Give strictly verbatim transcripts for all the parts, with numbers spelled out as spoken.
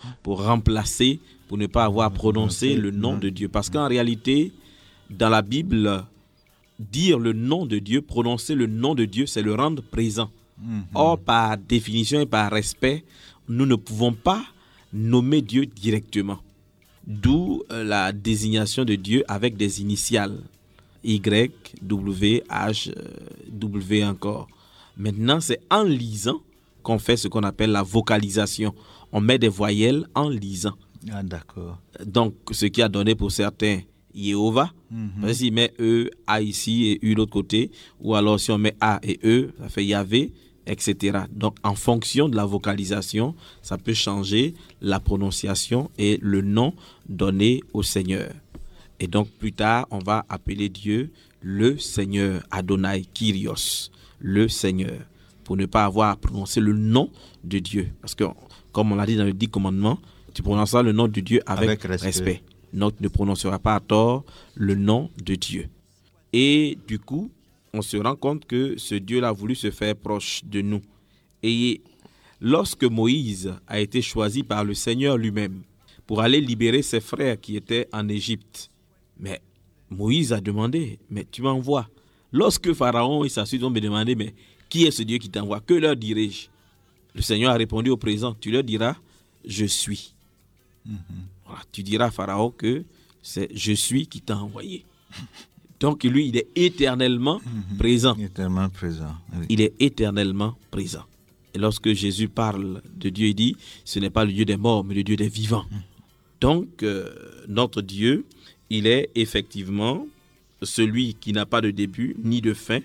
pour remplacer, pour ne pas avoir prononcé le nom de Dieu. Parce qu'en réalité, dans la Bible, dire le nom de Dieu, prononcer le nom de Dieu, c'est le rendre présent. Mm-hmm. Or, par définition et par respect, nous ne pouvons pas nommer Dieu directement. D'où la désignation de Dieu avec des initiales. Y, W, H, W encore. Maintenant, c'est en lisant qu'on fait ce qu'on appelle la vocalisation. On met des voyelles en lisant. Ah, d'accord. Donc, ce qui a donné pour certains Jéhovah, mm-hmm. parce qu'il met E, A ici et U de l'autre côté, ou alors si on met A et E, ça fait Yahvé, et cetera. Donc, en fonction de la vocalisation, ça peut changer la prononciation et le nom donné au Seigneur. Et donc, plus tard, on va appeler Dieu le Seigneur, Adonai, Kyrios, le Seigneur, pour ne pas avoir à prononcer le nom de Dieu. Parce que, comme on l'a dit dans le dix commandements, tu prononceras le nom de Dieu avec, avec respect. respect. Donc, tu ne prononceras pas à tort le nom de Dieu. Et du coup, on se rend compte que ce Dieu-là a voulu se faire proche de nous. Et lorsque Moïse a été choisi par le Seigneur lui-même pour aller libérer ses frères qui étaient en Égypte, mais Moïse a demandé, mais tu m'envoies. Lorsque Pharaon et sa suite vont me demander, mais qui est ce Dieu qui t'envoie? Que leur dirai-je? Le Seigneur a répondu au présent, tu leur diras, je suis. Mm-hmm. Voilà, tu diras à Pharaon que c'est je suis qui t'a envoyé. Donc lui, il est éternellement mm-hmm. présent. Éternellement présent. Oui. Il est éternellement présent. Et lorsque Jésus parle de Dieu, il dit, ce n'est pas le Dieu des morts, mais le Dieu des vivants. Mm. Donc, euh, notre Dieu, il est effectivement celui qui n'a pas de début ni de fin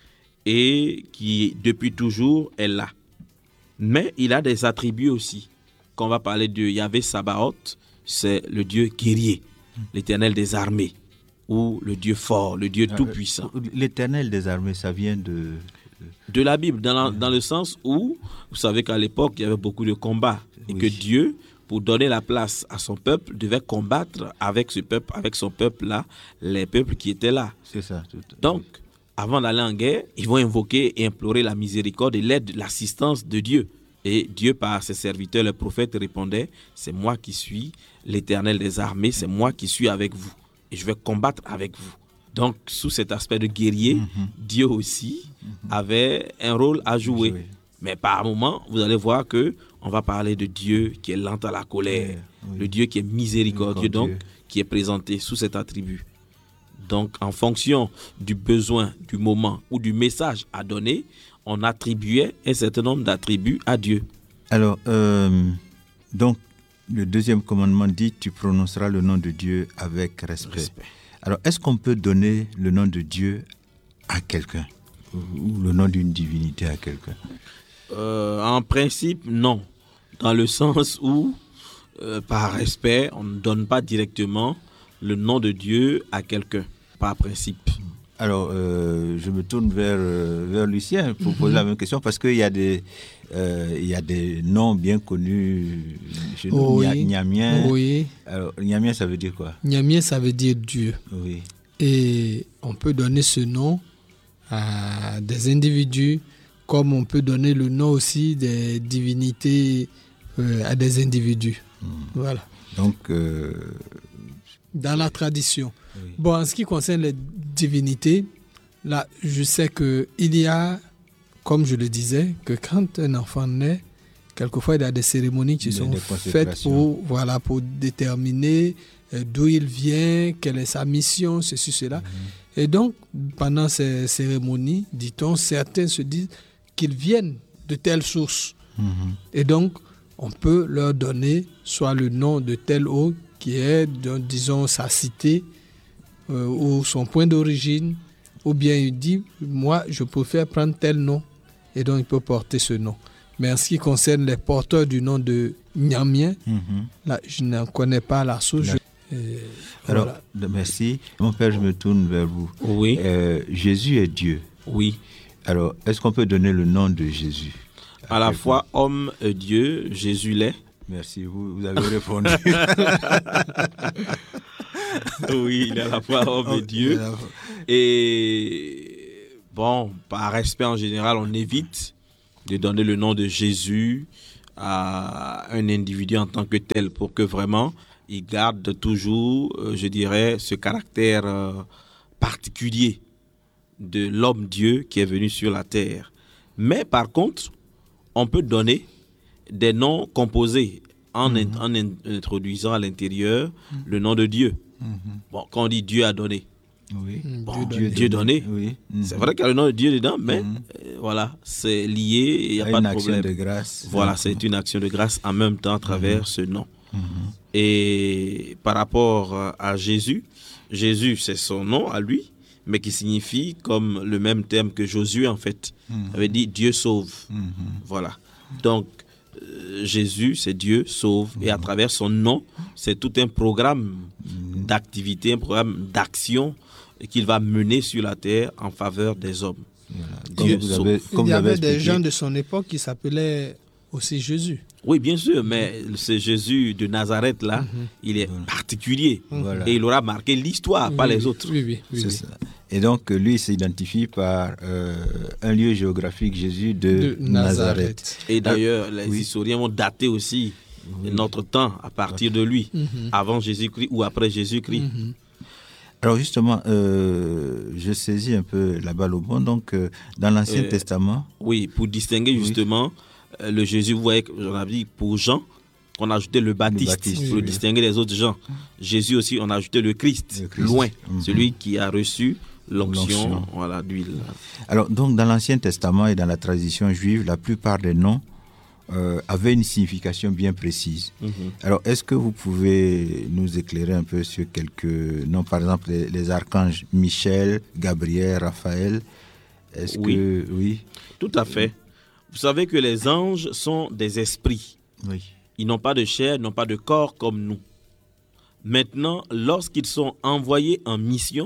et qui, depuis toujours, est là. Mais il a des attributs aussi. Quand on va parler de Yahvé Sabaoth, c'est le Dieu guerrier, mm. l'Éternel des armées, ou le Dieu fort, le Dieu tout-puissant. L'Éternel des armées, ça vient de... De la Bible, dans, la, dans le sens où, vous savez qu'à l'époque, il y avait beaucoup de combats. Et oui. que Dieu, pour donner la place à son peuple, devait combattre avec ce peuple, avec son peuple-là, les peuples qui étaient là. C'est ça. Tout, Donc, oui. avant d'aller en guerre, ils vont invoquer et implorer la miséricorde et l'aide, l'assistance de Dieu. Et Dieu, par ses serviteurs, les prophètes, répondait, c'est moi qui suis l'Éternel des armées, c'est moi qui suis avec vous. Et je vais combattre avec vous. Donc, sous cet aspect de guerrier, mm-hmm. Dieu aussi mm-hmm. avait un rôle à jouer. Oui. Mais par moment, vous allez voir qu'on va parler de Dieu qui est lent à la colère, oui, oui. le Dieu qui est miséricordieux, donc, qui est présenté sous cet attribut. Donc, en fonction du besoin, du moment ou du message à donner, on attribuait un certain nombre d'attributs à Dieu. Alors, euh, donc, le deuxième commandement dit, tu prononceras le nom de Dieu avec respect. respect. Alors, est-ce qu'on peut donner le nom de Dieu à quelqu'un ou le nom d'une divinité à quelqu'un? euh, En principe, non. Dans le sens où, euh, par respect, on ne donne pas directement le nom de Dieu à quelqu'un, par principe. Alors, euh, je me tourne vers, euh, vers Lucien pour mm-hmm. poser la même question, parce qu'il y a des, euh, il y a des noms bien connus chez nous. Oui. Nyamien. Oui. Alors, Nyamien, ça veut dire quoi? Nyamien, ça veut dire Dieu. Oui. Et on peut donner ce nom à des individus, comme on peut donner le nom aussi des divinités euh, à des individus. Mm. Voilà. Donc, euh... dans la tradition. Oui. Bon, en ce qui concerne les divinités, là, je sais qu'il y a, comme je le disais, que quand un enfant naît, quelquefois il y a des cérémonies qui des, sont des faites pour, voilà, pour déterminer euh, d'où il vient, quelle est sa mission, ceci, cela. Mm-hmm. Et donc, pendant ces cérémonies, dit-on, certains se disent qu'ils viennent de telle source. Mm-hmm. Et donc, on peut leur donner soit le nom de tel autre qui est, disons, sa cité euh, ou son point d'origine, ou bien il dit, moi, je préfère prendre tel nom, et donc il peut porter ce nom. Mais en ce qui concerne les porteurs du nom de Nyamien, mm-hmm. là, je n'en connais pas la source. Je... Euh, Alors, voilà. Merci. Mon père, je me tourne vers vous. Oui. Euh, Jésus est Dieu. Oui. Alors, est-ce qu'on peut donner le nom de Jésus? À, à la fois homme et Dieu, Jésus l'est. Merci, vous, vous avez répondu. Oui, il est à la fois homme et Dieu. Et bon, par respect en général, on évite de donner le nom de Jésus à un individu en tant que tel pour que vraiment il garde toujours, euh, je dirais, ce caractère euh, particulier de l'homme-dieu qui est venu sur la terre. Mais par contre, on peut donner des noms composés en, mmh. in, en in, introduisant à l'intérieur mmh. le nom de Dieu. Mmh. Bon, quand on dit Dieu a donné, oui. bon, Dieu, Dieu donné, donné. Oui. Mmh. C'est vrai qu'il y a le nom de Dieu dedans, mais mmh. euh, voilà, c'est lié, il n'y a pas de problème. Une action de grâce. Voilà, c'est une action de grâce en même temps à travers mmh. ce nom. Mmh. Et par rapport à Jésus, Jésus, c'est son nom à lui, mais qui signifie comme le même terme que Josué, en fait. Mmh. Ça veut dire Dieu sauve. Mmh. Voilà. Donc, euh, Jésus, c'est Dieu sauve. Mmh. Et à travers son nom, c'est tout un programme mmh. d'activité, un programme d'action qu'il va mener sur la terre en faveur des hommes. Voilà. Dieu vous sauve. Avez, Il y avait des gens de son époque qui s'appelaient aussi Jésus. Oui, bien sûr, mais ce Jésus de Nazareth, là, mmh. il est voilà. particulier. Voilà. Et il aura marqué l'histoire, oui, pas les autres. Oui, oui, oui, c'est oui. ça. Et donc, lui, il s'identifie par euh, un lieu géographique, Jésus de, de Nazareth. Nazareth. Et d'ailleurs, les oui. historiens vont dater aussi oui. notre temps à partir de lui, mmh. avant Jésus-Christ ou après Jésus-Christ. Mmh. Alors justement, euh, je saisis un peu la balle au bon. Donc, euh, dans l'Ancien euh, Testament... Oui, pour distinguer justement... Oui. Le Jésus, vous voyez, on a dit pour Jean, on a ajouté le Baptiste, le Baptiste pour oui, le distinguer des autres gens. Jésus aussi, on a ajouté le Christ, le Christ. loin, mm-hmm. celui qui a reçu l'onction, voilà, d'huile. Alors, donc, dans l'Ancien Testament et dans la tradition juive, la plupart des noms euh, avaient une signification bien précise. Mm-hmm. Alors, est-ce que vous pouvez nous éclairer un peu sur quelques noms, par exemple, les, les archanges Michel, Gabriel, Raphaël? Est-ce oui. que... Oui, tout à fait. Vous savez que les anges sont des esprits. Oui. Ils n'ont pas de chair, n'ont pas de corps comme nous. Maintenant, lorsqu'ils sont envoyés en mission,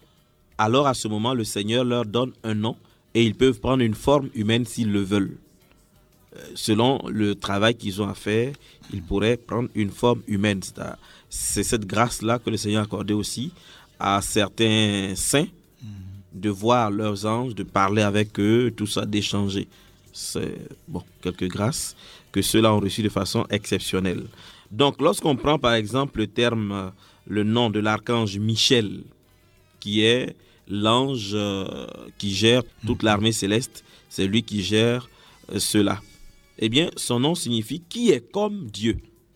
alors à ce moment, le Seigneur leur donne un nom et ils peuvent prendre une forme humaine s'ils le veulent. Euh, selon le travail qu'ils ont à faire, ils pourraient prendre une forme humaine. C'est cette grâce-là que le Seigneur a accordée aussi à certains saints de voir leurs anges, de parler avec eux, tout ça, d'échanger. C'est bon, quelques grâces que ceux-là ont reçues de façon exceptionnelle. Donc, lorsqu'on prend par exemple le terme, le nom de l'archange Michel, qui est l'ange euh, qui gère toute l'armée céleste, c'est lui qui gère euh, cela. Eh bien, son nom signifie qui est comme Dieu,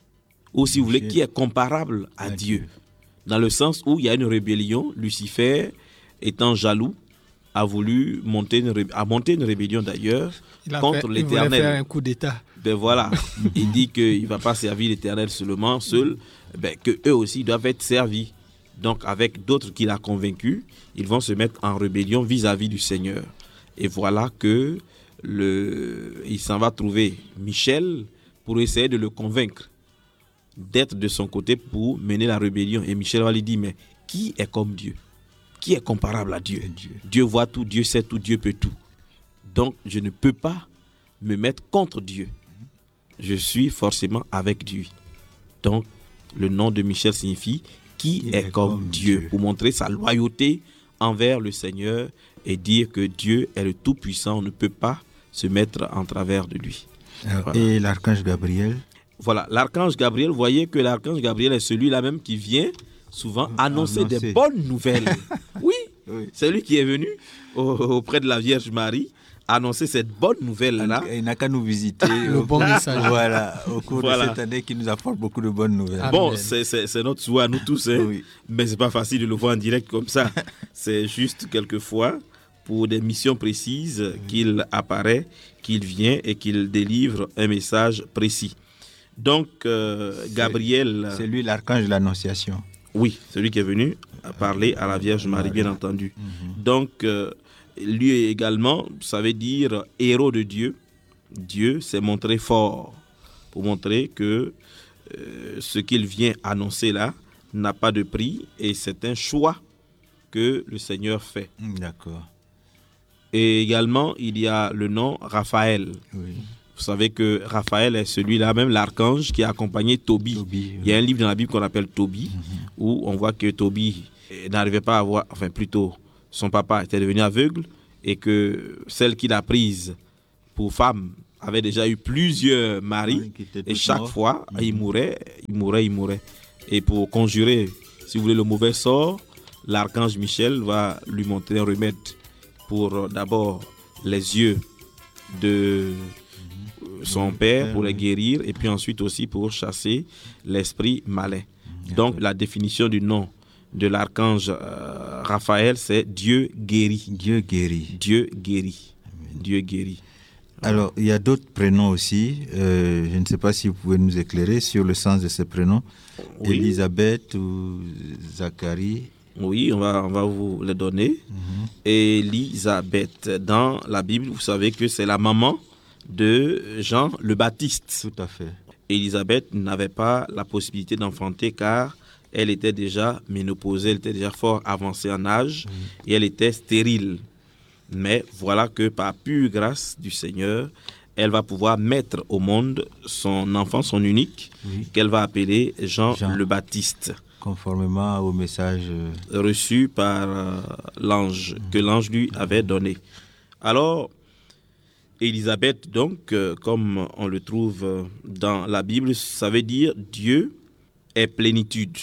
ou si vous voulez, qui est comparable à Dieu, dans le sens où il y a une rébellion. Lucifer, étant jaloux, a voulu monter une, ré... a monté une rébellion d'ailleurs contre fait, l'Éternel. Il voulait faire un coup d'État. Ben voilà, il dit qu'il ne va pas servir l'Éternel seulement, seul, ben, qu'eux aussi doivent être servis. Donc avec d'autres qu'il a convaincus, ils vont se mettre en rébellion vis-à-vis du Seigneur. Et voilà que le... il s'en va trouver Michel pour essayer de le convaincre d'être de son côté pour mener la rébellion. Et Michel va lui dire, mais qui est comme Dieu ? Qui est comparable à Dieu ? Dieu. Dieu voit tout, Dieu sait tout, Dieu peut tout. Donc, je ne peux pas me mettre contre Dieu. Je suis forcément avec lui. Donc, le nom de Michel signifie qui, qui est, est comme, comme Dieu, Dieu, pour montrer sa loyauté envers le Seigneur et dire que Dieu est le Tout-Puissant. On ne peut pas se mettre en travers de lui. Alors, voilà. Et l'archange Gabriel ? Voilà, l'archange Gabriel, vous voyez que l'archange Gabriel est celui-là même qui vient souvent annoncer, annoncer des bonnes nouvelles. Oui, oui, c'est lui qui est venu auprès de la Vierge Marie annoncer cette bonne nouvelle-là. Il n'a qu'à nous visiter le bon message. Voilà, au cours voilà. de cette année qui nous apporte beaucoup de bonnes nouvelles. Amen. Bon, c'est, c'est, c'est notre souhait à nous tous, hein, oui. Mais c'est pas facile de le voir en direct comme ça. C'est juste quelquefois pour des missions précises oui. qu'il apparaît, qu'il vient et qu'il délivre un message précis. Donc, euh, Gabriel... C'est lui l'archange de l'Annonciation. Oui, celui qui est venu parler à la Vierge Marie, bien entendu. Mm-hmm. Donc, euh, lui également, ça veut dire héros de Dieu. Dieu s'est montré fort pour montrer que euh, ce qu'il vient annoncer là n'a pas de prix et c'est un choix que le Seigneur fait. D'accord. Et également, il y a le nom Raphaël. Oui. Vous savez que Raphaël est celui-là, même l'archange qui a accompagné Tobie. Tobie oui. Il y a un livre dans la Bible qu'on appelle Tobie, mm-hmm. où on voit que Tobie n'arrivait pas à voir, enfin plutôt, son papa était devenu aveugle et que celle qu'il a prise pour femme avait déjà eu plusieurs maris, Oui, et chaque morts. fois, mm-hmm. il mourait, il mourait, il mourait. Et pour conjurer, si vous voulez, le mauvais sort, l'archange Michel va lui montrer un remède pour euh, d'abord les yeux de mm-hmm. son oui, père, pour oui. les guérir, et puis ensuite aussi pour chasser l'esprit malin. Donc la définition du nom de l'archange euh, Raphaël, c'est Dieu guérit. Dieu guérit. Dieu guérit. Amen. Dieu guérit. Alors, il y a d'autres prénoms aussi. Euh, je ne sais pas si vous pouvez nous éclairer sur le sens de ces prénoms. Oui. Élisabeth ou Zacharie. Oui, on va, on va vous les donner. Mm-hmm. Élisabeth, dans la Bible, vous savez que c'est la maman de Jean le Baptiste. Tout à fait. Élisabeth n'avait pas la possibilité d'enfanter car elle était déjà ménopausée, elle était déjà fort avancée en âge mmh. et elle était stérile. Mais voilà que par pure grâce du Seigneur, elle va pouvoir mettre au monde son enfant, son unique, oui. qu'elle va appeler Jean, Jean le Baptiste. Conformément au message reçu par euh, l'ange, mmh. que l'ange lui avait donné. Alors, Élisabeth, donc, euh, comme on le trouve euh, dans la Bible, ça veut dire Dieu est plénitude.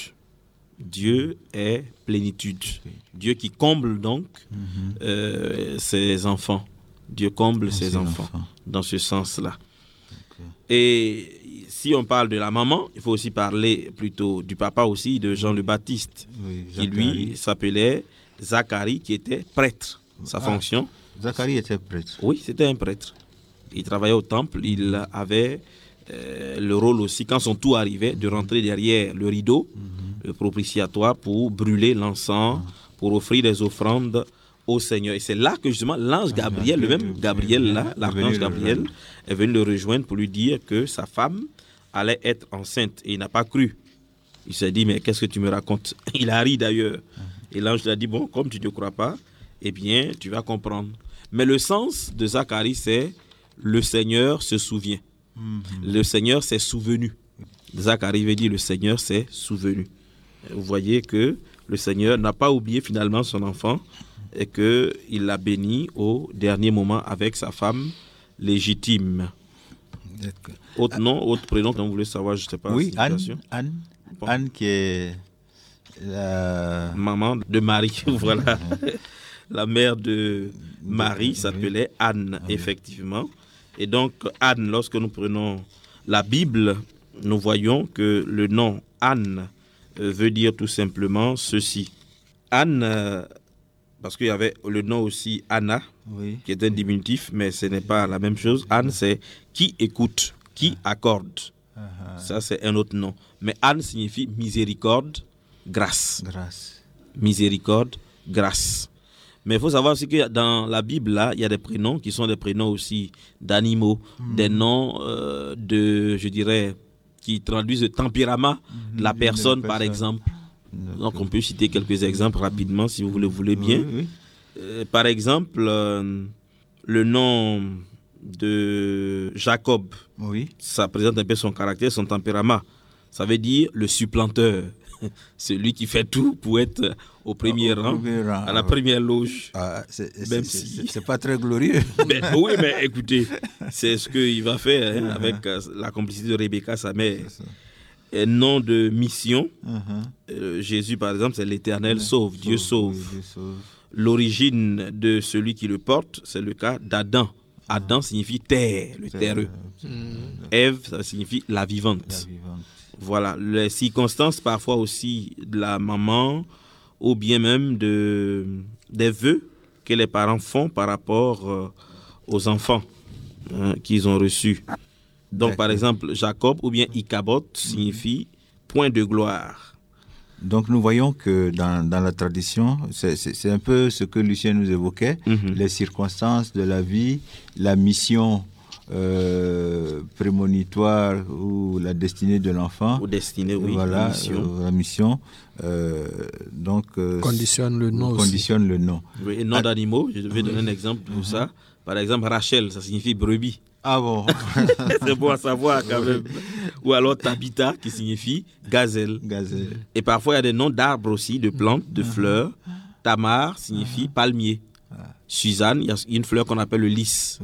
Dieu est plénitude. Dieu qui comble donc mm-hmm. euh, ses enfants. Dieu comble ses, ses enfants, enfants dans ce sens-là. Okay. Et si on parle de la maman, il faut aussi parler plutôt du papa aussi, de Jean le Baptiste, oui, qui lui s'appelait Zacharie, qui était prêtre. Sa ah. fonction. Zacharie était prêtre. Oui, c'était un prêtre. Il travaillait au temple. Il avait euh, le rôle aussi, quand son tour arrivait, de rentrer derrière le rideau, mm-hmm. le propitiatoire, pour brûler l'encens, mm-hmm. pour offrir des offrandes au Seigneur. Et c'est là que justement l'ange Gabriel, le même Gabriel là, l'archange Gabriel, est venu le rejoindre pour lui dire que sa femme allait être enceinte. Et il n'a pas cru. Il s'est dit, mais qu'est-ce que tu me racontes? Il a ri d'ailleurs. Et l'ange lui a dit, bon, comme tu ne crois pas, eh bien, tu vas comprendre. Mais le sens de Zacharie, c'est le Seigneur se souvient. Mm-hmm. Le Seigneur s'est souvenu. Zacharie veut dire le Seigneur s'est souvenu. Vous voyez que le Seigneur n'a pas oublié finalement son enfant et qu'il l'a béni au dernier moment avec sa femme légitime. D'accord. Autre nom, autre prénom, quand vous voulez savoir, je ne sais pas. Oui, Anne, Anne, bon. Anne qui est la maman de Marie, voilà. La mère de Marie s'appelait Anne, effectivement. Et donc, Anne, lorsque nous prenons la Bible, nous voyons que le nom Anne veut dire tout simplement ceci. Anne, euh, parce qu'il y avait le nom aussi Anna, oui. qui est un diminutif, mais ce n'est pas la même chose. Anne, c'est qui écoute, qui accorde. Uh-huh. Ça, c'est un autre nom. Mais Anne signifie miséricorde, grâce. Grâce. Miséricorde, grâce. Mais il faut savoir aussi que dans la Bible, là, il y a des prénoms qui sont des prénoms aussi d'animaux, mmh. des noms euh, de, je dirais, qui traduisent le tempérament mmh. de la personne, par exemple. D'accord. Donc, on peut citer quelques exemples rapidement, si vous le voulez bien. Oui, oui. Euh, par exemple, euh, le nom de Jacob, oui. ça présente un peu son caractère, son tempérament. Ça veut dire le supplanteur. Celui qui fait tout pour être au premier, ah, au rang, premier rang, à la première loge. Ah, c'est, même c'est, si... c'est, c'est pas très glorieux. Mais, oui, mais écoutez, c'est ce qu'il va faire hein, uh-huh. avec euh, la complicité de Rebecca, sa mère. Un nom de mission. Uh-huh. Euh, Jésus, par exemple, c'est l'Éternel uh-huh. sauve, Dieu sauve. Oui, Dieu sauve. L'origine de celui qui le porte, c'est le cas d'Adam. Adam uh-huh. signifie terre, le terreux. Uh-huh. Ève, ça signifie la vivante. La vivante. Voilà, les circonstances parfois aussi de la maman ou bien même de, des vœux que les parents font par rapport euh, aux enfants hein, qu'ils ont reçus. Donc D'accord. par exemple, Jacob ou bien Ichabod signifie point de gloire. Donc nous voyons que dans, dans la tradition, c'est, c'est, c'est un peu ce que Lucien nous évoquait, mm-hmm. les circonstances de la vie, la mission Euh, prémonitoire ou la destinée de l'enfant. Ou destinée, oui. Voilà, la mission. Euh, la mission euh, donc, euh, conditionne le nom. Conditionne le nom. Oui, et nom ah, d'animaux, je vais donner un exemple pour uh-huh. ça. Par exemple, Rachel, ça signifie brebis. Ah bon. C'est bon à savoir quand même. Ou alors Tabitha, qui signifie gazelle. Gazelle. Et parfois, il y a des noms d'arbres aussi, de plantes, de uh-huh. fleurs. Tamar signifie uh-huh. palmier. Uh-huh. Suzanne, il y a une fleur qu'on appelle le lys. Oui.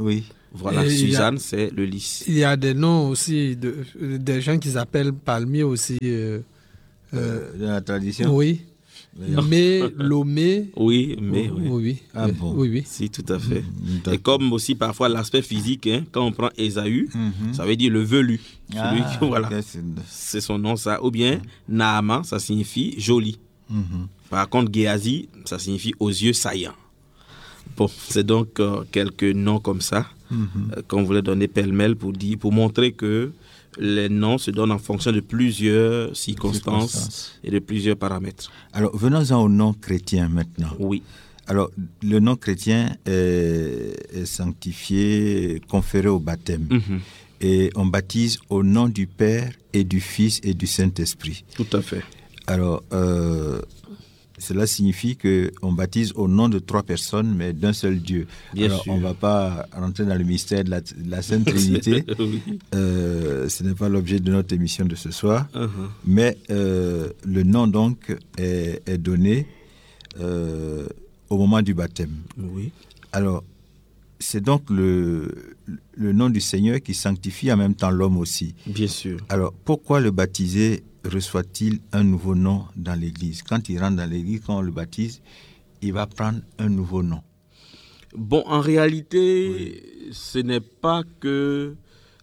Voilà, Et Suzanne, il y a, c'est le lys. Il y a des noms aussi, de, des gens qu'ils appellent palmiers aussi. Euh, euh, de la tradition. Oui. Mais, Lomé. Oui, mais oui. oui. Oui, Ah oui, bon. oui, oui. Si, tout à fait. Mmh, et comme aussi parfois l'aspect physique, hein, quand on prend Ésaü, mmh. ça veut dire le velu. Celui Ah, qui, voilà. okay, c'est... c'est son nom, ça. Ou bien Naama, ça signifie joli. Mmh. Par contre, Géasi, ça signifie aux yeux saillants. Bon, c'est donc euh, quelques noms comme ça mmh. euh, qu'on voulait donner pêle-mêle pour, dire, pour montrer que les noms se donnent en fonction de plusieurs circonstances, circonstances. et de plusieurs paramètres. Alors, venons-en au nom chrétien maintenant. Oui. Alors, le nom chrétien est, est sanctifié, conféré au baptême. Mmh. Et on baptise au nom du Père et du Fils et du Saint-Esprit. Tout à fait. Alors, euh, cela signifie qu'on baptise au nom de trois personnes, mais d'un seul Dieu. Bien Alors, sûr. on ne va pas rentrer dans le mystère de la, de la Sainte Trinité. Oui. euh, ce n'est pas l'objet de notre émission de ce soir. Uh-huh. Mais euh, le nom, donc, est, est donné euh, au moment du baptême. Oui. Alors, c'est donc le, le nom du Seigneur qui sanctifie en même temps l'homme aussi. Bien sûr. Alors, pourquoi le baptisé reçoit-il un nouveau nom dans l'église? Quand il rentre dans l'église, quand on le baptise, il va prendre un nouveau nom. Bon, en réalité, oui. ce n'est pas que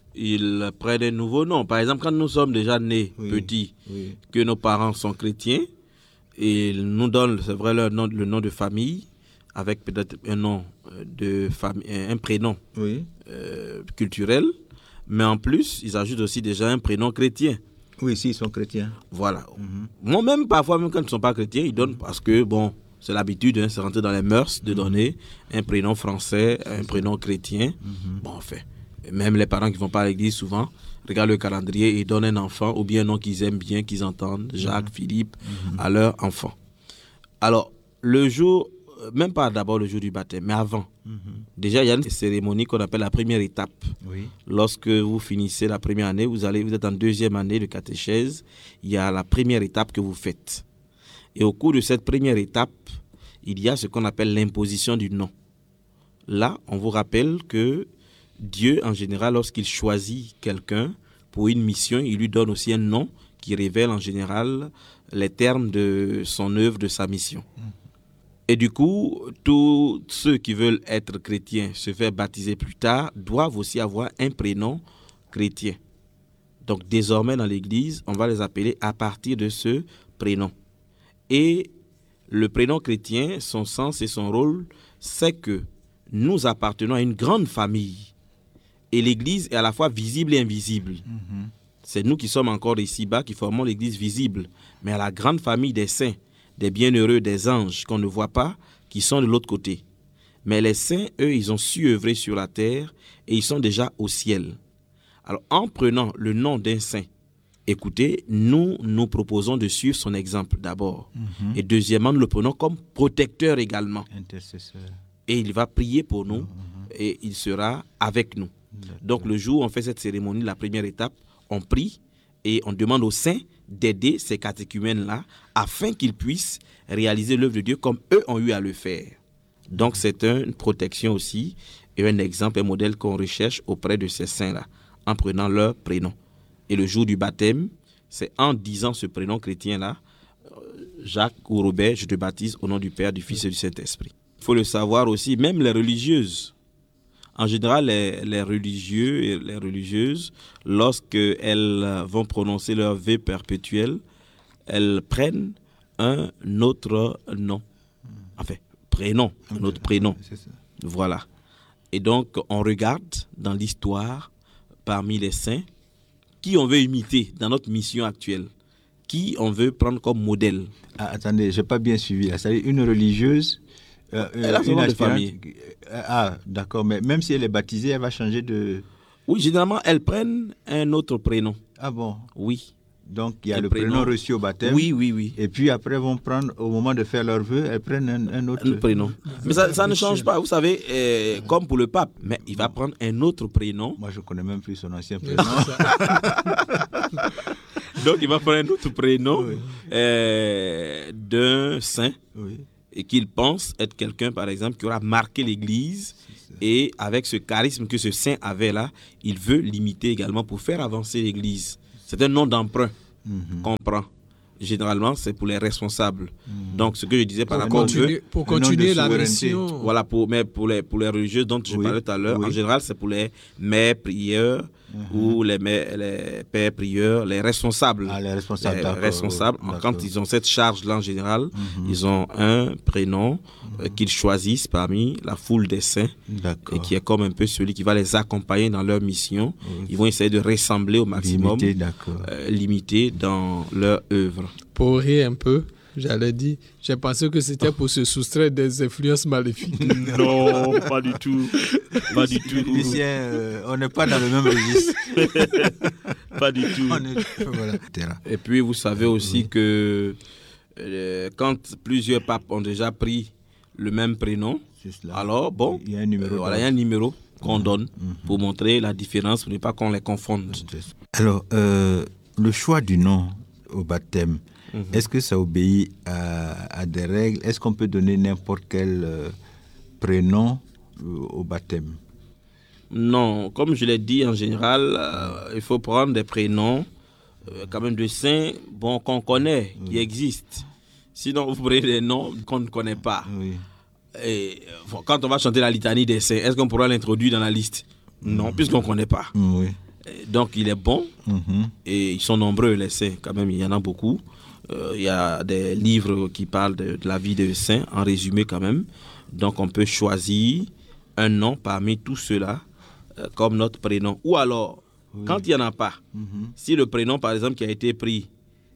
il prenne un nouveau nom. Par exemple, quand nous sommes déjà nés oui. petits, oui. que nos parents sont chrétiens, et ils nous donnent, c'est vrai, leur nom, le nom de famille, avec peut-être un nom de famille, un prénom oui. euh, culturel, mais en plus, ils ajoutent aussi déjà un prénom chrétien. Oui, s'ils sont chrétiens. Voilà. Mm-hmm. Moi-même, parfois, même quand ils ne sont pas chrétiens, ils donnent parce que, bon, c'est l'habitude, hein, c'est rentré dans les mœurs de mm-hmm. donner un prénom français, un c'est prénom ça. chrétien. Mm-hmm. Bon, enfin, même les parents qui ne vont pas à l'église, souvent, regardent le calendrier et ils donnent un enfant ou bien un nom qu'ils aiment bien, qu'ils entendent, Jacques, mm-hmm. Philippe, mm-hmm. à leur enfant. Alors, le jour, même pas d'abord le jour du baptême, mais avant, mm-hmm. déjà, il y a une cérémonie qu'on appelle la première étape. Oui. Lorsque vous finissez la première année, vous, allez, vous êtes en deuxième année de catéchèse, il y a la première étape que vous faites. Et au cours de cette première étape, il y a ce qu'on appelle l'imposition du nom. Là, on vous rappelle que Dieu, en général, lorsqu'il choisit quelqu'un pour une mission, il lui donne aussi un nom qui révèle en général les termes de son œuvre, de sa mission. Mmh. Et du coup, tous ceux qui veulent être chrétiens, se faire baptiser plus tard, doivent aussi avoir un prénom chrétien. Donc désormais dans l'Église, on va les appeler à partir de ce prénom. Et le prénom chrétien, son sens et son rôle, c'est que nous appartenons à une grande famille. Et l'Église est à la fois visible et invisible. Mm-hmm. C'est nous qui sommes encore ici-bas, qui formons l'Église visible. Mais à la grande famille des saints, des bienheureux, des anges qu'on ne voit pas, qui sont de l'autre côté. Mais les saints, eux, ils ont su œuvrer sur la terre et ils sont déjà au ciel. Alors, en prenant le nom d'un saint, écoutez, nous nous proposons de suivre son exemple d'abord. Mm-hmm. Et deuxièmement, nous le prenons comme protecteur également. Intercesseur. Et il va prier pour nous mm-hmm. et il sera avec nous. D'accord. Donc, le jour où on fait cette cérémonie, la première étape, on prie et on demande aux saints d'aider ces catéchumènes-là afin qu'ils puissent réaliser l'œuvre de Dieu comme eux ont eu à le faire. Donc, c'est une protection aussi et un exemple, un modèle qu'on recherche auprès de ces saints-là en prenant leur prénom. Et le jour du baptême, c'est en disant ce prénom chrétien-là, Jacques ou Robert, je te baptise au nom du Père, du Fils et du Saint-Esprit. Il faut le savoir aussi, même les religieuses. En général, les, les religieux et les religieuses, lorsqu'elles vont prononcer leur vœu perpétuel, elles prennent un autre nom. Enfin, prénom, un autre prénom. Voilà. Et donc, on regarde dans l'histoire, parmi les saints, qui on veut imiter dans notre mission actuelle, qui on veut prendre comme modèle. Ah, attendez, je n'ai pas bien suivi. C'est-à-dire une religieuse, euh, elle a son nom de famille. Ah, d'accord, mais même si elle est baptisée, elle va changer de... Oui, généralement, elles prennent un autre prénom. Ah bon? Oui. Donc, il y a un le prénom. prénom reçu au baptême. Oui, oui, oui. Et puis après, elles vont prendre, au moment de faire leur vœu, elles prennent un, un autre un prénom. Mais ça, ça ne change pas, vous savez, euh, comme pour le pape. Mais il va prendre un autre prénom. Moi, je ne connais même plus son ancien prénom. Donc, il va prendre un autre prénom oui. euh, d'un saint. Oui. Et qu'il pense être quelqu'un, par exemple, qui aura marqué l'Église Et avec ce charisme que ce saint avait là, il veut l'imiter également pour faire avancer l'Église. C'est un nom d'emprunt mm-hmm. qu'on prend. Généralement, c'est pour les responsables. Mmh. Donc, ce que je disais par rapport au Dieu, pour continuer la mission. Voilà, pour, mais pour les, pour les religieux dont je oui. parlais tout à l'heure, oui. en général, c'est pour les mères prieurs mmh. ou les, mères, les pères prieurs, les responsables. Ah, les responsables, les d'accord. responsables. D'accord. Quand ils ont cette charge-là, en général, mmh. ils ont un prénom mmh. euh, qu'ils choisissent parmi la foule des saints d'accord. et qui est comme un peu celui qui va les accompagner dans leur mission. Oui. Ils vont essayer de ressembler au maximum, limiter, d'accord. Euh, limiter dans leur œuvre. Pour rire un peu, j'allais dire, j'ai pensé que c'était pour se soustraire des influences maléfiques. Non, pas du tout. Pas du tout. Lucien, euh, on n'est pas dans le même registre. Pas du tout. On est, voilà. Et puis, vous savez aussi oui. que euh, quand plusieurs papes ont déjà pris le même prénom, alors, bon, il y a un numéro, euh, voilà, il y a un numéro qu'on mmh. donne mmh. pour montrer la différence, pour ne pas qu'on les confonde. Alors, euh, le choix du nom au baptême, mmh. est-ce que ça obéit à, à des règles? Est-ce qu'on peut donner n'importe quel euh, prénom euh, au baptême? Non, comme je l'ai dit, en général, euh, il faut prendre des prénoms euh, quand même de saints bon, qu'on connaît, oui. qui existent. Sinon, vous prenez des noms qu'on ne connaît pas. Oui. Et, bon, quand on va chanter la litanie des saints, est-ce qu'on pourra l'introduire dans la liste? Non, mmh. puisqu'on ne connaît pas. Oui. Donc, il est bon, mmh. et ils sont nombreux, les saints, quand même, il y en a beaucoup. Euh, il y a des livres qui parlent de, de la vie des saints, en résumé quand même. Donc, on peut choisir un nom parmi tous ceux-là, euh, comme notre prénom. Ou alors, oui. quand il n'y en a pas, mmh. si le prénom, par exemple, qui a été pris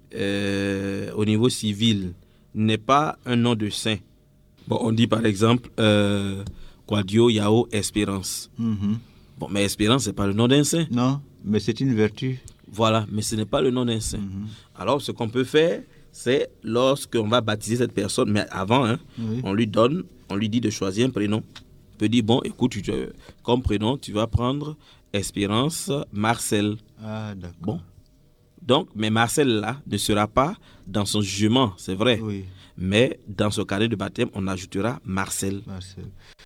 euh, au niveau civil, n'est pas un nom de saint. Bon, on dit par exemple, euh, Quadio, Yao, Espérance. Mmh. Bon, mais Espérance, ce n'est pas le nom d'un saint. Non, mais c'est une vertu. Voilà, mais ce n'est pas le nom d'un saint. Mmh. Alors, ce qu'on peut faire, c'est lorsqu'on va baptiser cette personne, mais avant, hein, oui. on lui donne, on lui dit de choisir un prénom. On peut dire, bon, écoute, tu, comme prénom, tu vas prendre Espérance Marcel. Ah, d'accord. Bon. Donc, mais Marcel, là, ne sera pas dans son jugement, c'est vrai. Oui. Mais dans ce carnet de baptême, on ajoutera Marcel. Marcel.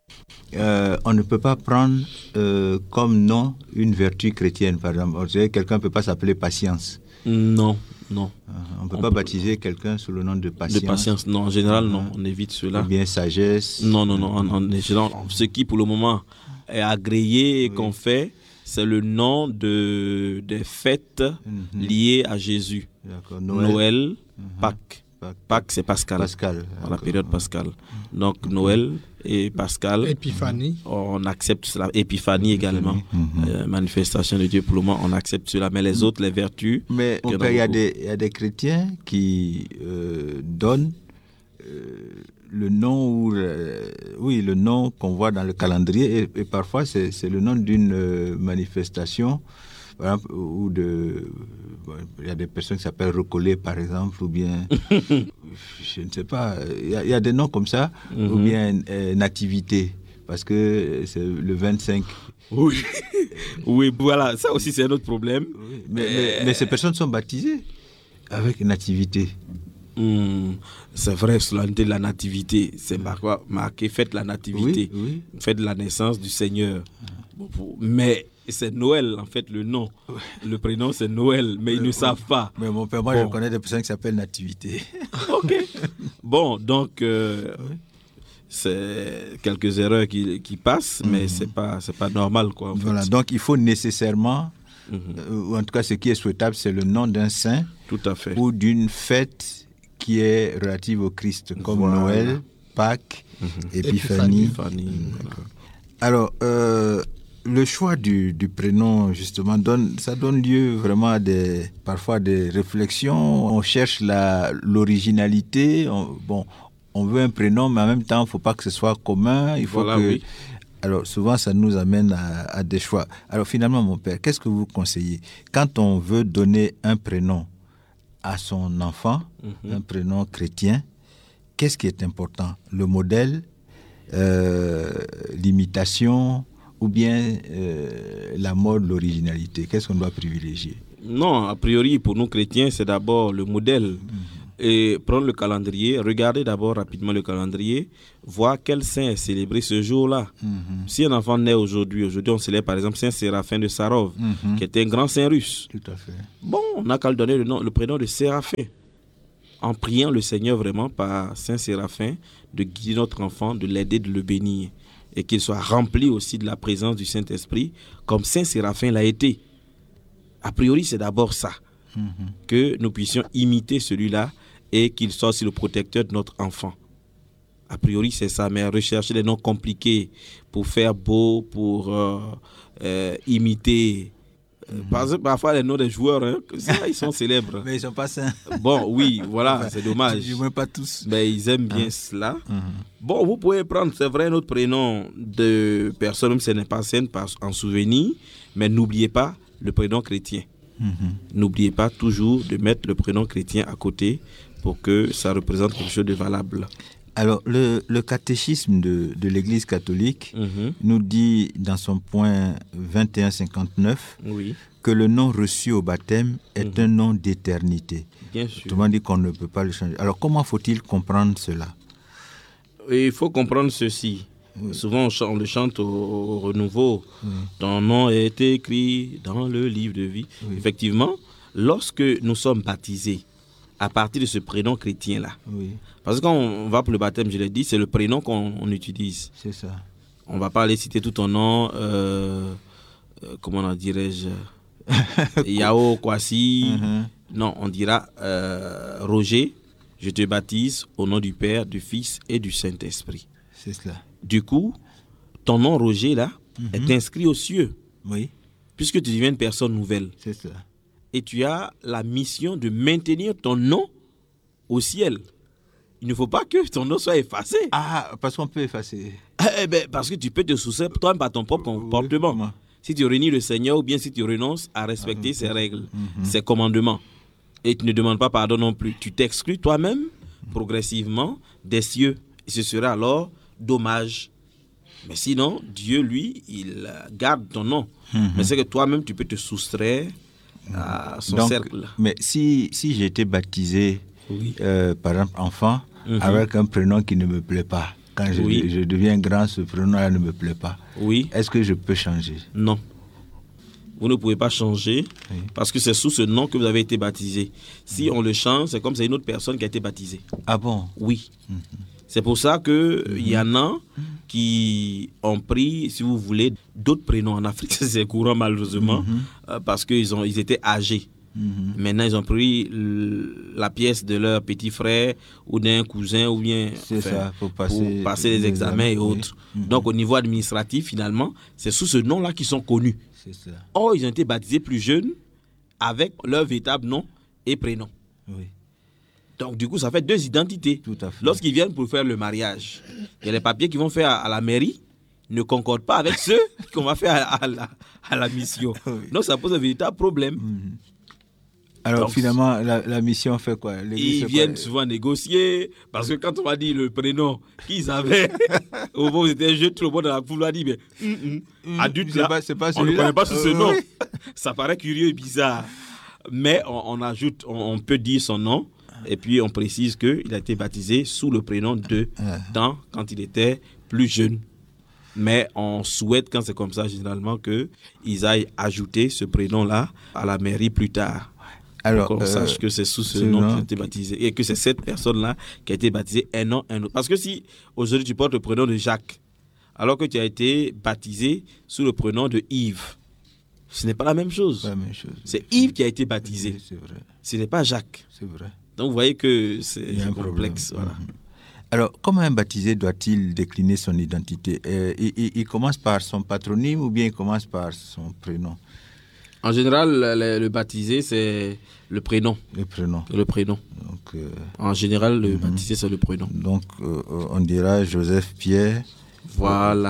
Euh, on ne peut pas prendre euh, comme nom une vertu chrétienne, par exemple. Quelqu'un ne peut pas s'appeler Patience. Non, non. Euh, on ne peut on pas peut... baptiser quelqu'un sous le nom de Patience. De Patience, non. En général, non. On évite cela. Ou bien Sagesse. Non, non, non. En, en, en, ce qui, pour le moment, est agréé et oui. qu'on fait, c'est le nom de, des fêtes mm-hmm. liées à Jésus. D'accord. Noël, Noël mm-hmm. Pâques. Pâques, c'est Pascal. Pascal. Dans la période Pascal. Donc, okay. Noël et Pascal. Épiphanie. On accepte cela. Épiphanie également. Mm-hmm. Euh, manifestation de Dieu, pour le moment, on accepte cela. Mais les autres, les vertus. Mais il y, y a des chrétiens qui euh, donnent euh, le nom, ou, euh, oui, le nom qu'on voit dans le calendrier. Et, et parfois, c'est, c'est le nom d'une euh, manifestation. Par exemple, ou de, il y a des personnes qui s'appellent Recollet, par exemple, ou bien, je ne sais pas, il y a, il y a des noms comme ça, mm-hmm. ou bien euh, Nativité, parce que c'est le vingt-cinq. Oui, oui, voilà, ça aussi c'est un autre problème. Oui, mais, euh... mais, mais ces personnes sont baptisées avec Nativité. Mmh, c'est vrai, solennité de la nativité, c'est marqué, marqué faites la nativité, oui, oui. faites la naissance du Seigneur. Bon, pour, mais c'est Noël, en fait, le nom. Le prénom, c'est Noël, mais ils ne savent pas. Mais mon père, moi, bon. je connais des personnes qui s'appellent Nativité. Ok. Bon, donc, euh, oui. c'est quelques erreurs qui, qui passent, mmh. mais ce n'est pas, c'est pas normal, quoi. En voilà, fait. donc il faut nécessairement, mmh. euh, ou en tout cas, ce qui est souhaitable, c'est le nom d'un saint. Tout à fait. Ou d'une fête qui est relative au Christ, comme voilà. Noël, Pâques, mmh. Épiphanie. Épiphanie. Voilà. Alors, euh, le choix du, du prénom, justement, donne, ça donne lieu vraiment à des, parfois des réflexions. On cherche la, l'originalité. On, bon, on veut un prénom, mais en même temps, il ne faut pas que ce soit commun. Il faut voilà, que... oui. Alors, souvent, ça nous amène à, à des choix. Alors, finalement, mon père, qu'est-ce que vous conseillez? Quand on veut donner un prénom à son enfant, mm-hmm. un prénom chrétien, qu'est-ce qui est important? Le modèle, euh, l'imitation, ou bien euh, la mode, l'originalité? Qu'est-ce qu'on doit privilégier? Non, a priori, pour nous chrétiens, c'est d'abord le modèle. Mm-hmm. et prendre le calendrier, regarder d'abord rapidement le calendrier, voir quel saint est célébré ce jour-là. Mm-hmm. Si un enfant naît aujourd'hui, aujourd'hui on célèbre par exemple Saint Séraphin de Sarov, mm-hmm. qui était un grand saint russe. Tout à fait. Bon, on n'a qu'à lui donner le, nom, le prénom de Séraphin. En priant le Seigneur vraiment par Saint Séraphin, de guider notre enfant, de l'aider, de le bénir. Et qu'il soit rempli aussi de la présence du Saint-Esprit, comme Saint Séraphin l'a été. A priori, c'est d'abord ça. Mm-hmm. Que nous puissions imiter celui-là et qu'il soit aussi le protecteur de notre enfant. A priori, c'est ça. Mais rechercher des noms compliqués pour faire beau, pour euh, euh, imiter... Mm-hmm. Par, parfois, les noms des joueurs, hein, ça, ils sont célèbres. Mais ils ne sont pas saints. Bon, oui, voilà, c'est dommage. Je ne pas tous. Mais ils aiment bien hein? cela. Mm-hmm. Bon, vous pouvez prendre, c'est vrai, notre prénom de personne, même si ce n'est pas saine, en souvenir, mais n'oubliez pas le prénom chrétien. Mm-hmm. N'oubliez pas toujours de mettre le prénom chrétien à côté pour que ça représente quelque chose de valable. Alors, le, le catéchisme de, de l'Église catholique mm-hmm. nous dit dans son point vingt et un cinquante-neuf oui. que le nom reçu au baptême est mm-hmm. un nom d'éternité. Bien sûr. Autrement dit qu'on ne peut pas le changer. Alors, comment faut-il comprendre cela? Il faut comprendre ceci. Oui. Souvent, on, chante, on le chante au, au renouveau. Oui. Ton nom est écrit dans le livre de vie. Oui. Effectivement, lorsque nous sommes baptisés, à partir de ce prénom chrétien-là. Oui. Parce que quand on va pour le baptême, je l'ai dit, c'est le prénom qu'on on utilise. C'est ça. On ne va pas aller citer tout ton nom, euh, euh, comment en dirais-je, Yao Kwasi. Mm-hmm. Non, on dira euh, Roger, je te baptise au nom du Père, du Fils et du Saint-Esprit. C'est cela. Du coup, ton nom Roger, là, mm-hmm. est inscrit aux cieux. Oui. Puisque tu deviens une personne nouvelle. C'est ça. Et tu as la mission de maintenir ton nom au ciel. Il ne faut pas que ton nom soit effacé. Ah, parce qu'on peut effacer. Eh ben, parce que tu peux te soustraire toi-même par ton propre comportement. Oui, si tu réunis le Seigneur ou bien si tu renonces à respecter ah, ses règles, mm-hmm. ses commandements, et tu ne demandes pas pardon non plus, tu t'exclus toi-même progressivement des cieux. Et ce sera alors dommage. Mais sinon, Dieu, lui, il garde ton nom. Mm-hmm. Mais c'est que toi-même, tu peux te soustraire à son Donc, cercle. Mais si, si j'ai été baptisé, oui. euh, par exemple, enfant, mm-hmm. avec un prénom qui ne me plaît pas, quand je, oui. je deviens grand, ce prénom-là ne me plaît pas, oui. est-ce que je peux changer? Non. Vous ne pouvez pas changer oui. parce que c'est sous ce nom que vous avez été baptisé. Si mm-hmm. on le change, c'est comme c'est une autre personne qui a été baptisée. Ah bon? Oui. Mm-hmm. C'est pour ça qu'il mm-hmm. y en a qui ont pris, si vous voulez, d'autres prénoms en Afrique. C'est courant malheureusement, mm-hmm. euh, parce qu'ils ont, ils étaient âgés. Mm-hmm. Maintenant, ils ont pris l- la pièce de leur petit frère ou d'un cousin ou bien c'est enfin, ça, pour passer, pour passer les, les examens, examens et autres. Oui. Mm-hmm. Donc, au niveau administratif, finalement, c'est sous ce nom-là qu'ils sont connus. C'est ça. Or, ils ont été baptisés plus jeunes avec leur véritable nom et prénom. Oui. Donc, du coup, ça fait deux identités. Tout à fait. Lorsqu'ils viennent pour faire le mariage, il y a les papiers qu'ils vont faire à, à la mairie ne concordent pas avec ceux qu'on va faire à, à, la, à la mission. Oui. Donc, ça pose un véritable problème. Mm-hmm. Alors, donc, finalement, la, la mission fait quoi? L'église Ils viennent quoi? Souvent négocier, parce que quand on va dire le prénom qu'ils avaient, au moment où ils étaient jeunes, tout le monde dans la foule a dit, mais mm, mm, adulte, c'est là, pas, c'est pas on ne connaît pas sous ce nom. Oui. Ça paraît curieux et bizarre. Mais on, on ajoute, on, on peut dire son nom, et puis on précise qu'il a été baptisé sous le prénom de temps, quand il était plus jeune. Mais on souhaite, quand c'est comme ça, généralement, qu'ils aillent ajouter ce prénom-là à la mairie plus tard. Alors, qu'on euh, sache que c'est sous ce nom qu'il a été baptisé et que c'est cette personne-là qui a été baptisée un nom, un autre. Parce que si aujourd'hui tu portes le prénom de Jacques, alors que tu as été baptisé sous le prénom de Yves, ce n'est pas la même chose. Pas la même chose. C'est Yves qui a été baptisé. Oui, c'est vrai. Ce n'est pas Jacques. C'est vrai. Donc vous voyez que c'est complexe. Voilà. Mm-hmm. Alors, comment un baptisé doit-il décliner son identité? euh, il, il, il commence par son patronyme ou bien il commence par son prénom? En général, le, le baptisé, c'est le prénom. Le prénom. Le prénom. Donc, euh, en général, le mm-hmm. baptisé, c'est le prénom. Donc, euh, on dira Joseph Pierre. Voilà.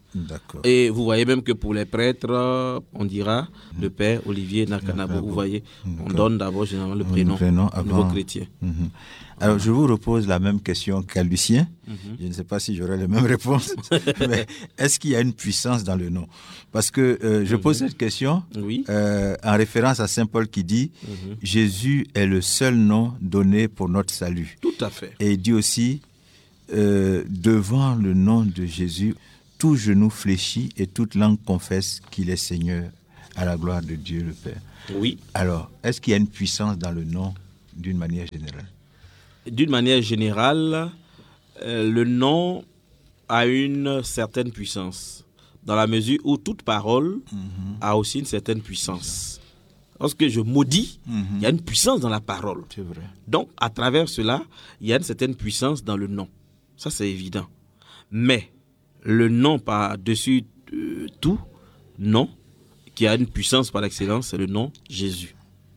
D'accord. Et vous voyez même que pour les prêtres, on dira mmh. le père Olivier Nakanabo. Vous voyez, D'accord. on donne d'abord généralement le prénom, le prénom avant... au niveau chrétien. Mmh. Alors, je vous repose la même question qu'à Lucien. Mmh. Je ne sais pas si j'aurai les mêmes réponses. Mais est-ce qu'il y a une puissance dans le nom? Parce que euh, je pose mmh. cette question oui. euh, en référence à Saint Paul qui dit mmh. « Jésus est le seul nom donné pour notre salut ». Tout à fait. Et il dit aussi euh, « Devant le nom de Jésus, tout genou fléchit et toute langue confesse qu'il est Seigneur à la gloire de Dieu le Père ». Oui. Alors, est-ce qu'il y a une puissance dans le nom d'une manière générale? D'une manière générale, euh, le nom a une certaine puissance, dans la mesure où toute parole mm-hmm. a aussi une certaine puissance. Lorsque je maudis, mm-hmm. il y a une puissance dans la parole. C'est vrai. Donc, à travers cela, il y a une certaine puissance dans le nom. Ça, c'est évident. Mais le nom par-dessus euh, tout, nom, qui a une puissance par excellence, c'est le nom Jésus.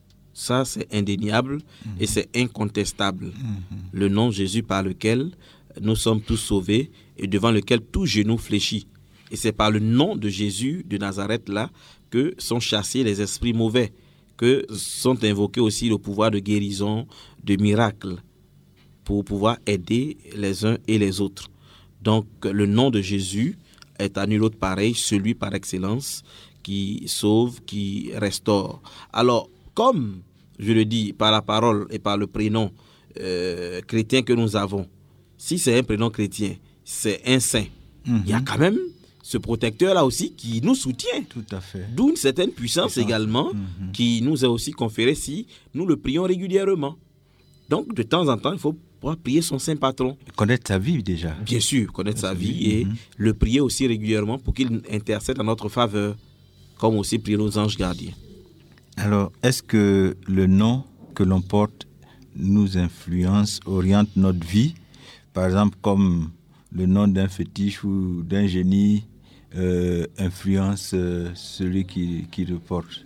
Ça, c'est indéniable mmh. et c'est incontestable. Mmh. Le nom Jésus par lequel nous sommes tous sauvés et devant lequel tout genou fléchit. Et c'est par le nom de Jésus de Nazareth là que sont chassés les esprits mauvais, que sont invoqués aussi le pouvoir de guérison, de miracles, pour pouvoir aider les uns et les autres. Donc, le nom de Jésus est à nul autre pareil, celui par excellence qui sauve, qui restaure. Alors, comme je le dis par la parole et par le prénom euh, chrétien que nous avons, si c'est un prénom chrétien, c'est un saint, mm-hmm. il y a quand même ce protecteur-là aussi qui nous soutient. Tout à fait. D'où une certaine puissance, puissance. également mm-hmm. qui nous est aussi conférée si nous le prions régulièrement. Donc, de temps en temps, il faut pouvoir prier son saint patron. Connaître sa vie déjà. Bien sûr, connaître sa vie, vie et mm-hmm. le prier aussi régulièrement pour qu'il intercède en notre faveur, comme aussi prier nos anges gardiens. Alors, est-ce que le nom que l'on porte nous influence, oriente notre vie? Par exemple, comme le nom d'un fétiche ou d'un génie euh, influence euh, celui qui, qui le porte?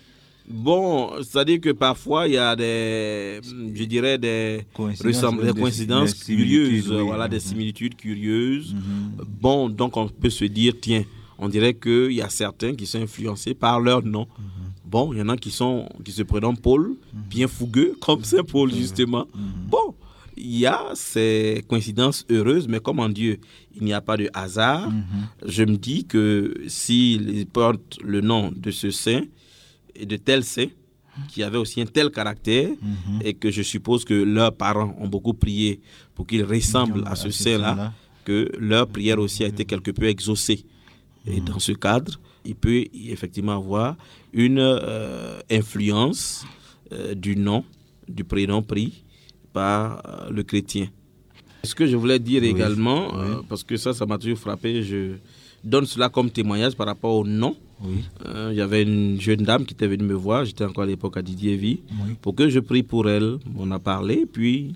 Bon, c'est-à-dire que parfois, il y a des, je dirais, des coïncidences, ressemble, des coïncidences des curieuses, oui. voilà, mm-hmm. des similitudes curieuses. Mm-hmm. Bon, donc on peut se dire, tiens, on dirait qu'il y a certains qui sont influencés par leur nom. Mm-hmm. Bon, il y en a qui, sont, qui se prénomment Paul, mm-hmm. bien fougueux, comme Saint Paul, justement. Mm-hmm. Bon, il y a ces coïncidences heureuses, mais comme en Dieu, il n'y a pas de hasard. Mm-hmm. Je me dis que s'ils portent le nom de ce saint, et de tels saints, qui avaient aussi un tel caractère, mm-hmm. et que je suppose que leurs parents ont beaucoup prié pour qu'ils ressemblent à ce saint-là, que leur prière aussi a été quelque peu exaucée. Mm-hmm. Et dans ce cadre, il peut effectivement avoir une euh, influence euh, du nom, du prénom pris par euh, le chrétien. Ce que je voulais dire oui. également, oui. Euh, parce que ça, ça m'a toujours frappé, je donne cela comme témoignage par rapport au nom. Oui. Euh, il y avait une jeune dame qui était venue me voir, j'étais encore à l'époque à Didier-Vie, oui. pour que je prie pour elle. On a parlé, puis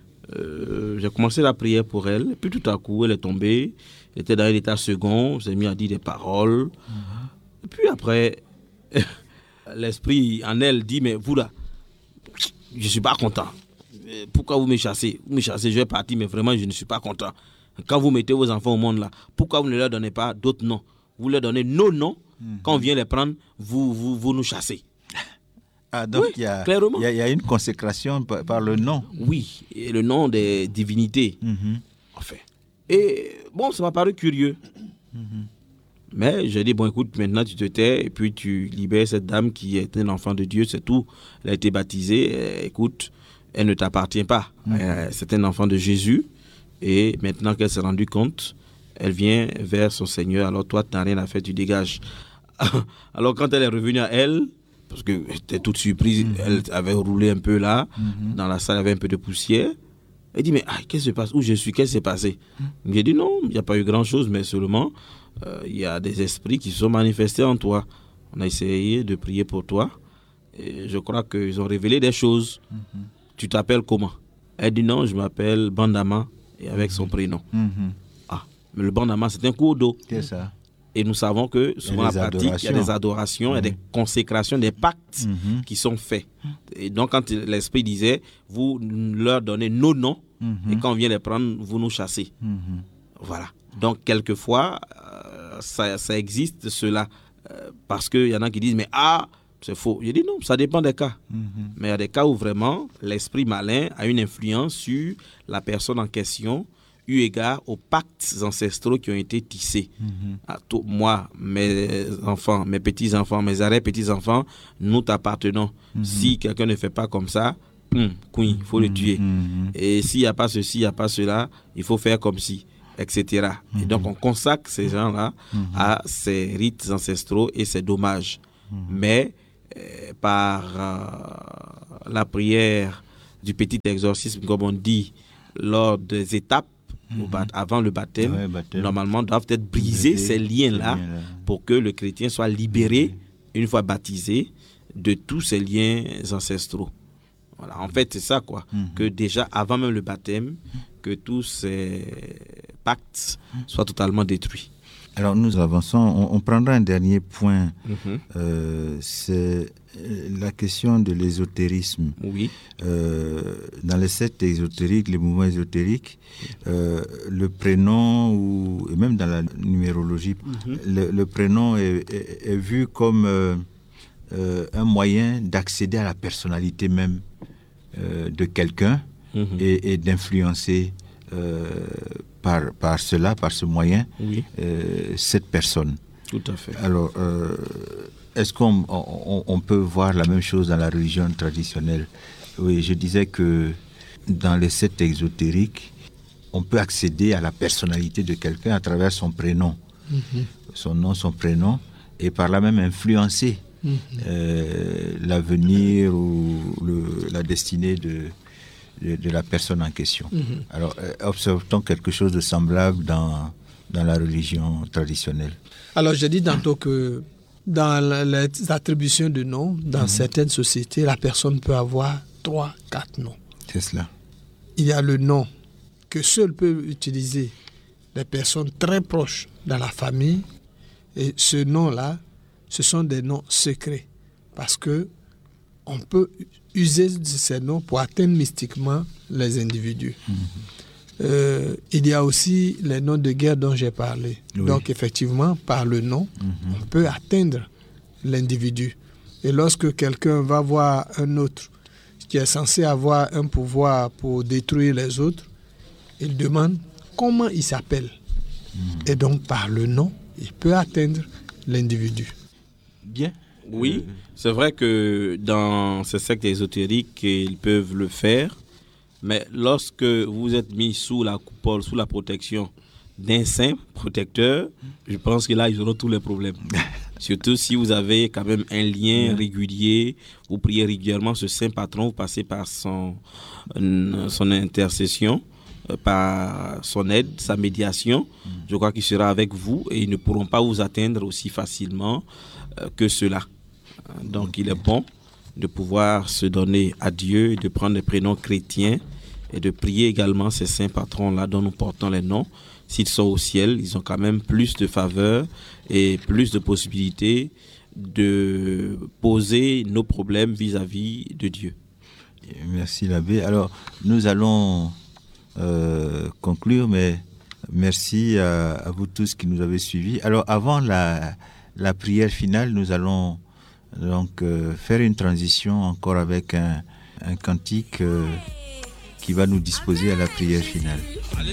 euh, j'ai commencé la prière pour elle, et puis tout à coup, elle est tombée, elle était dans un état second, j'ai mis à dire des paroles, mm-hmm. et puis après, l'esprit en elle dit, mais vous là, je ne suis pas content. Pourquoi vous me chassez? Vous me chassez, je vais partir, mais vraiment, je ne suis pas content. Quand vous mettez vos enfants au monde là, pourquoi vous ne leur donnez pas d'autres noms? Vous leur donnez nos noms. Mm-hmm. Quand on vient les prendre, vous, vous, vous nous chassez. Ah, donc il oui, y, y, y a une consécration par, par le nom. Oui, et le nom des divinités. Mm-hmm. Enfin. Et bon, ça m'a paru curieux. Mm-hmm. Mais j'ai dit, bon, écoute, maintenant tu te tais et puis tu libères cette dame qui est un enfant de Dieu, c'est tout. Elle a été baptisée. Euh, écoute, elle ne t'appartient pas. Mm-hmm. Euh, c'est un enfant de Jésus. Et maintenant qu'elle s'est rendue compte, elle vient vers son Seigneur. Alors toi, tu n'as rien à faire, tu dégages. Alors quand elle est revenue à elle, parce qu'elle était toute surprise, mm-hmm. elle avait roulé un peu là, mm-hmm. dans la salle, il y avait un peu de poussière. Elle dit, mais ah, qu'est-ce qui se passe? Où je suis? Qu'est-ce qui s'est passé? Mm-hmm. J'ai dit, non, il n'y a pas eu grand-chose, mais seulement, euh, il y a des esprits qui se sont manifestés en toi. On a essayé de prier pour toi. Et je crois qu'ils ont révélé des choses. Mm-hmm. Tu t'appelles comment? Elle dit, non, je m'appelle Bandama, et avec mm-hmm. son prénom. Mm-hmm. Ah, mais le Bandama, c'est un cours d'eau. C'est ça. Et nous savons que souvent en pratique, il y a des adorations, mmh. il y a des consécrations, des pactes mmh. qui sont faits. Et donc, quand l'Esprit disait, vous leur donnez nos noms, mmh. et quand on vient les prendre, vous nous chassez. Mmh. Voilà. Donc, quelquefois, euh, ça, ça existe cela. Euh, parce qu'il y en a qui disent, mais ah, c'est faux. Je dis non, ça dépend des cas. Mm-hmm. Mais il y a des cas où vraiment l'esprit malin a une influence sur la personne en question, eu égard aux pactes ancestraux qui ont été tissés. Mm-hmm. À tout, moi, mes enfants, mes petits-enfants, mes arrière-petits-enfants, nous t'appartenons. Mm-hmm. Si quelqu'un ne fait pas comme ça, hum, il faut mm-hmm. le tuer. Mm-hmm. Et s'il n'y a pas ceci, il n'y a pas cela, il faut faire comme si, et cetera. Mm-hmm. Et donc, on consacre ces gens-là mm-hmm. à ces rites ancestraux et ces dommages. Mm-hmm. Mais euh, par euh, la prière du petit exorcisme, comme on dit, lors des étapes, Mmh. avant le baptême, ouais, baptême, normalement doivent être brisés ces liens-là lien pour que le chrétien soit libéré, mmh. une fois baptisé, de tous ces liens ancestraux. Voilà, en fait, c'est ça, quoi. Mmh. Que déjà, avant même le baptême, que tous ces pactes soient totalement détruits. Alors, nous avançons. On, on prendra un dernier point. Mmh. Euh, c'est la question de l'ésotérisme. Oui. Euh, dans les sectes ésotériques, les mouvements ésotériques, euh, le prénom, ou, et même dans la numérologie, mmh. le, le prénom est, est, est vu comme euh, euh, un moyen d'accéder à la personnalité même euh, de quelqu'un mmh. et, et d'influencer euh, par, par cela, par ce moyen, oui. euh, cette personne. Tout à fait. Alors, euh, est-ce qu'on on, on peut voir la même chose dans la religion traditionnelle? Oui, je disais que dans les sectes ésotériques, on peut accéder à la personnalité de quelqu'un à travers son prénom, mm-hmm. son nom, son prénom, et par là même influencer mm-hmm. euh, l'avenir ou le, la destinée de, de, de la personne en question. Mm-hmm. Alors, euh, observe-t-on quelque chose de semblable dans, dans la religion traditionnelle? Alors, j'ai dit tantôt que dans les attributions de noms, dans mmh. certaines sociétés, la personne peut avoir trois, quatre noms. C'est cela. Il y a le nom que seuls peuvent utiliser les personnes très proches dans la famille. Et ce nom-là, ce sont des noms secrets. Parce que on peut user de ces noms pour atteindre mystiquement les individus. Mmh. Euh, il y a aussi les noms de guerre dont j'ai parlé. Oui. Donc, effectivement, par le nom, mm-hmm. on peut atteindre l'individu. Et lorsque quelqu'un va voir un autre qui est censé avoir un pouvoir pour détruire les autres, il demande comment il s'appelle. Mm-hmm. Et donc, par le nom, il peut atteindre l'individu. Bien. Oui, euh... c'est vrai que dans ces sectes ésotériques, ils peuvent le faire. Mais lorsque vous êtes mis sous la coupole, sous la protection d'un saint protecteur, je pense que là, ils auront tous les problèmes. Surtout si vous avez quand même un lien régulier, vous priez régulièrement ce saint patron, vous passez par son, son intercession, par son aide, sa médiation. Je crois qu'il sera avec vous et ils ne pourront pas vous atteindre aussi facilement que cela. Donc, il est bon de pouvoir se donner à Dieu, de prendre des prénoms chrétiens et de prier également ces saints patrons-là dont nous portons les noms. S'ils sont au ciel, ils ont quand même plus de faveurs et plus de possibilités de poser nos problèmes vis-à-vis de Dieu. Merci l'abbé. Alors, nous allons euh, conclure, mais merci à, à vous tous qui nous avez suivis. Alors, avant la, la prière finale, nous allons donc euh, faire une transition encore avec un, un cantique euh, qui va nous disposer à la prière finale.